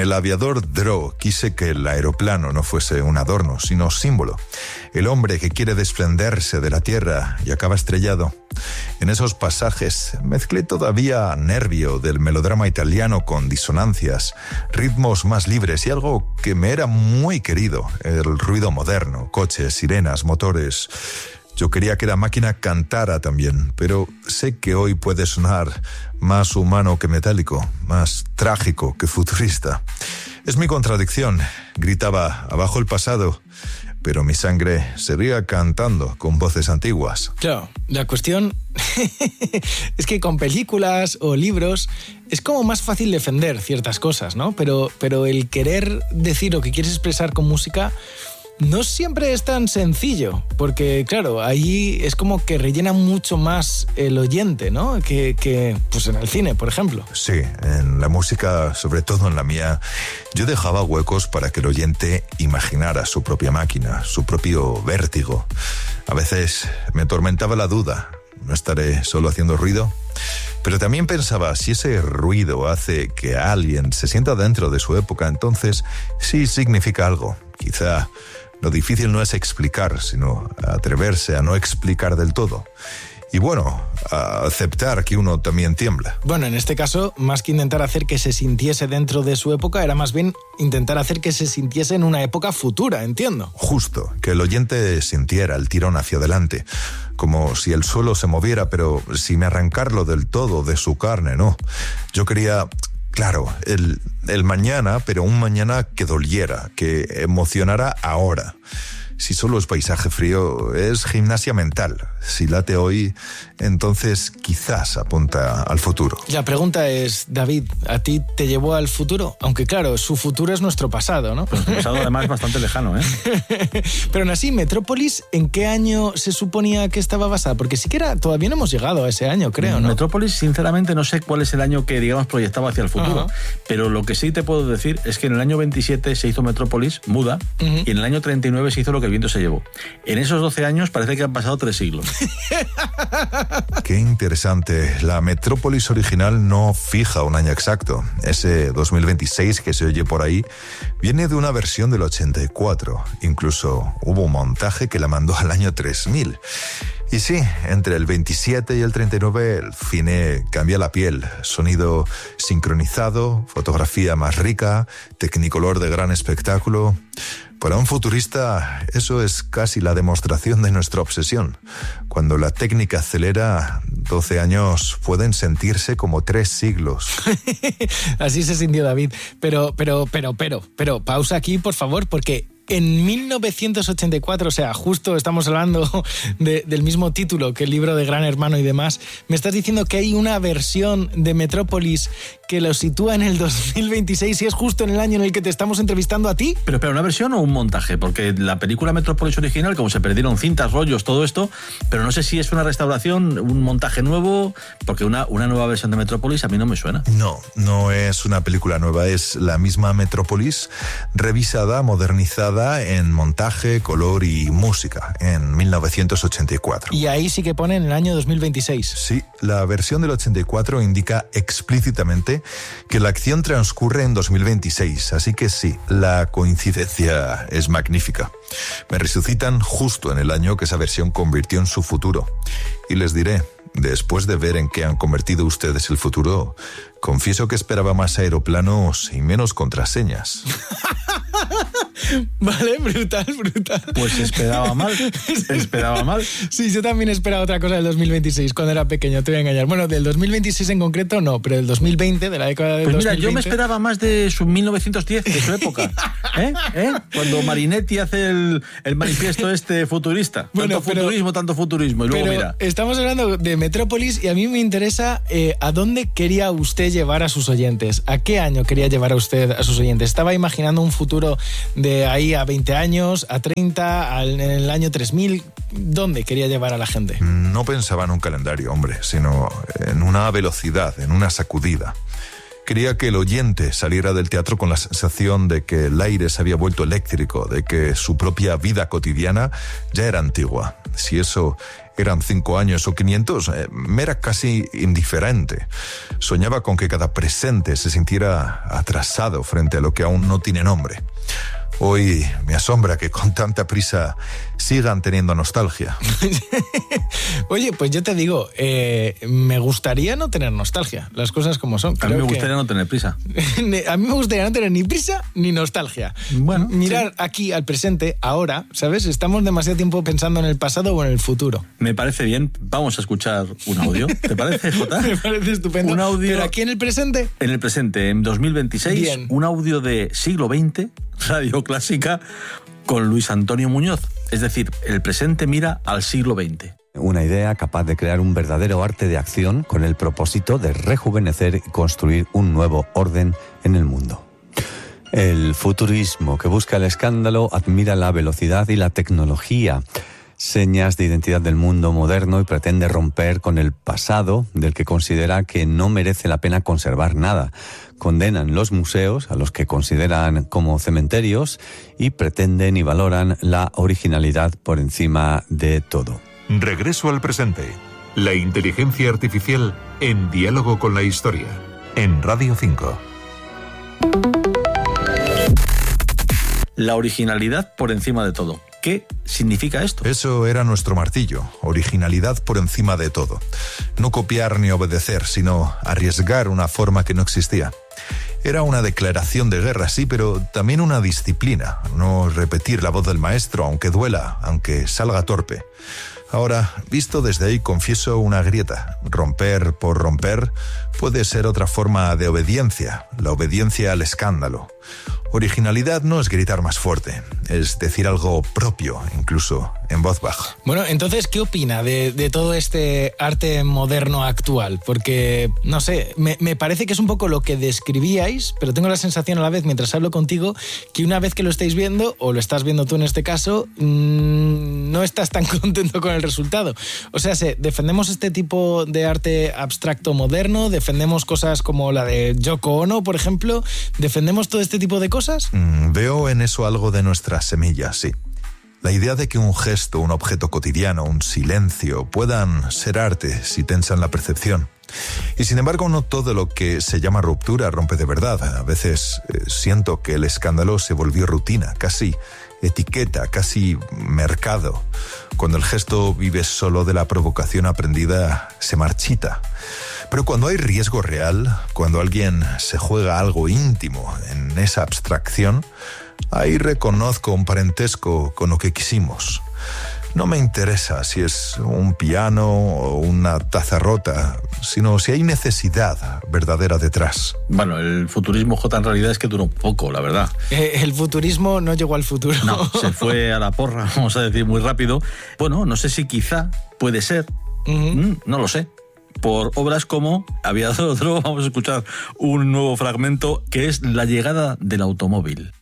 el aviador Dro quise que el aeroplano no fuese un adorno, sino símbolo. El hombre que quiere desprenderse de la tierra y acaba estrellado. En esos pasajes mezclé todavía nervio del melodrama italiano con disonancias, ritmos más libres y algo que me era muy querido, el ruido moderno, coches, sirenas, motores. Yo quería que la máquina cantara también, pero sé que hoy puede sonar más humano que metálico, más trágico que futurista. Es mi contradicción. Gritaba abajo el pasado, pero mi sangre seguía cantando con voces antiguas. Claro, la cuestión es que con películas o libros es como más fácil defender ciertas cosas, ¿no? Pero el querer decir lo que quieres expresar con música no siempre es tan sencillo, porque claro, ahí es como que rellena mucho más el oyente, ¿no? Que pues en el cine, por ejemplo. Sí, en la música, sobre todo en la mía, yo dejaba huecos para que el oyente imaginara su propia máquina, su propio vértigo. A veces me atormentaba la duda, ¿no estaré solo haciendo ruido? Pero también pensaba, si ese ruido hace que alguien se sienta dentro de su época, entonces sí significa algo. Quizá lo difícil no es explicar, sino atreverse a no explicar del todo. Y bueno, a aceptar que uno también tiembla. Bueno, en este caso, más que intentar hacer que se sintiese dentro de su época, era más bien intentar hacer que se sintiese en una época futura, entiendo. Justo, que el oyente sintiera el tirón hacia adelante, como si el suelo se moviera, pero sin arrancarlo del todo de su carne, no. Yo quería, claro, el mañana, pero un mañana que doliera, que emocionara ahora. Si solo es paisaje frío, es gimnasia mental. Si late hoy, entonces quizás apunta al futuro. La pregunta es, David, ¿a ti te llevó al futuro? Aunque claro, su futuro es nuestro pasado, ¿no? Nuestro pasado además bastante lejano, ¿eh? Pero aún así, Metrópolis, ¿en qué año se suponía que estaba basada? Porque siquiera todavía no hemos llegado a ese año, creo, ¿no? Metrópolis, sinceramente, no sé cuál es el año que, digamos, proyectaba hacia el futuro. Uh-huh. Pero lo que sí te puedo decir es que en el año 27 se hizo Metrópolis, muda, uh-huh, y en el año 39 se hizo Lo que el viento se llevó. En esos 12 años parece que han pasado 3 siglos. Qué interesante. La Metrópolis original no fija un año exacto. Ese 2026 que se oye por ahí viene de una versión del 84. Incluso hubo un montaje que la mandó al año 3000. Y sí, entre el 27 y el 39 el cine cambia la piel. Sonido sincronizado, fotografía más rica, tecnicolor de gran espectáculo. Para un futurista, eso es casi la demostración de nuestra obsesión. Cuando la técnica acelera, 12 años pueden sentirse como 3 siglos. Así se sintió David. Pero, pausa aquí, por favor, porque en 1984, o sea, justo estamos hablando del mismo título que el libro de Gran Hermano y demás, me estás diciendo que hay una versión de Metrópolis que lo sitúa en el 2026 y es justo en el año en el que te estamos entrevistando a ti. Pero espera, ¿una versión o un montaje? Porque la película Metrópolis original, como se perdieron cintas, rollos, todo esto, pero no sé si es una restauración, un montaje nuevo, porque una nueva versión de Metrópolis a mí no me suena. No es una película nueva, es la misma Metrópolis revisada, modernizada en montaje, color y música en 1984. Y ahí sí que pone en el año 2026. Sí, la versión del 84 indica explícitamente que la acción transcurre en 2026, así que sí, la coincidencia es magnífica. Me resucitan justo en el año que esa versión convirtió en su futuro. Y les diré, después de ver en qué han convertido ustedes el futuro, confieso que esperaba más aeroplanos y menos contraseñas. Vale, brutal. Pues esperaba mal. Sí, yo también esperaba otra cosa del 2026 cuando era pequeño, te voy a engañar. Bueno, del 2026 en concreto no, pero del 2020, de la década del 2020... Pues mira, yo me esperaba más de su 1910, de su época. Cuando Marinetti hace el manifiesto futurista. Tanto futurismo. Y luego mira. Estamos hablando de Metrópolis y a mí me interesa a dónde quería usted llevar a sus oyentes. ¿A qué año quería llevar a usted a sus oyentes? Estaba imaginando un futuro de ahí a 20 años, a 30, en el año 3000. ¿Dónde quería llevar a la gente? No pensaba en un calendario, hombre, sino en una velocidad, en una sacudida. Quería que el oyente saliera del teatro con la sensación de que el aire se había vuelto eléctrico, de que su propia vida cotidiana ya era antigua. Si eso Eran 5 años o 500, me era casi indiferente. Soñaba con que cada presente se sintiera atrasado frente a lo que aún no tiene nombre. Hoy me asombra que con tanta prisa sigan teniendo nostalgia. Oye, pues yo te digo, me gustaría no tener nostalgia, las cosas como son. A mí me gustaría no tener prisa. A mí me gustaría no tener ni prisa ni nostalgia. Bueno, mirar aquí al presente, ahora, ¿sabes? Estamos demasiado tiempo pensando en el pasado o en el futuro. Me parece bien. Vamos a escuchar un audio. ¿Te parece, Jota? Me parece estupendo. Un audio. ¿Pero aquí en el presente? En el presente, en 2026, Bien. Un audio de siglo XX, Radio Clásica, con Luis Antonio Muñoz. Es decir, el presente mira al siglo XX. Una idea capaz de crear un verdadero arte de acción con el propósito de rejuvenecer y construir un nuevo orden en el mundo. El futurismo que busca el escándalo admira la velocidad y la tecnología, señas de identidad del mundo moderno, y pretende romper con el pasado, del que considera que no merece la pena conservar nada. Condenan los museos, a los que consideran como cementerios, y pretenden y valoran la originalidad por encima de todo. Regreso al presente. La inteligencia artificial en diálogo con la historia. En Radio 5. La originalidad por encima de todo. ¿Qué significa esto? Eso era nuestro martillo, originalidad por encima de todo. No copiar ni obedecer, sino arriesgar una forma que no existía. Era una declaración de guerra, sí, pero también una disciplina. No repetir la voz del maestro, aunque duela, aunque salga torpe. Ahora, visto desde ahí, confieso una grieta. Romper por romper puede ser otra forma de obediencia, la obediencia al escándalo. Originalidad no es gritar más fuerte, es decir algo propio, incluso en voz baja. Bueno, entonces, ¿qué opina de todo este arte moderno actual? Porque, no sé, me parece que es un poco lo que describíais, pero tengo la sensación a la vez, mientras hablo contigo, que una vez que lo estáis viendo, o lo estás viendo tú en este caso, no estás tan contento con el resultado. O sea, defendemos este tipo de arte abstracto moderno, defendemos cosas como la de Yoko Ono, por ejemplo, defendemos todo este tipo de cosas. Veo en eso algo de nuestra semilla, sí. La idea de que un gesto, un objeto cotidiano, un silencio puedan ser arte si tensan la percepción. Y sin embargo, no todo lo que se llama ruptura rompe de verdad. A veces siento que el escándalo se volvió rutina, casi etiqueta, casi mercado. Cuando el gesto vive solo de la provocación aprendida, se marchita. Pero cuando hay riesgo real, cuando alguien se juega algo íntimo en esa abstracción, ahí reconozco un parentesco con lo que quisimos. No me interesa si es un piano o una taza rota, sino si hay necesidad verdadera detrás. Bueno, el futurismo, Jota, en realidad es que duró poco, la verdad. El futurismo no llegó al futuro. No, se fue a la porra, vamos a decir muy rápido. Bueno, no sé si quizá puede ser, no lo sé. Por obras como Aviador otro, vamos a escuchar un nuevo fragmento que es La llegada del automóvil.